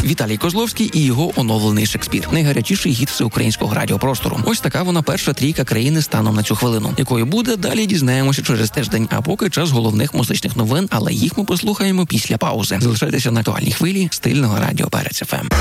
Віталій Козловський і його оновлений Шекспір. Найгарячіший гіт всеукраїнського радіопростору. Ось така вона перша трійка країни станом на цю хвилину. Якою буде, далі дізнаємося через тиждень. А поки час головних музичних новин, але їх ми послухаємо після паузи. Залишайтеся на актуальній хвилі стильного радіо Перець ФМ.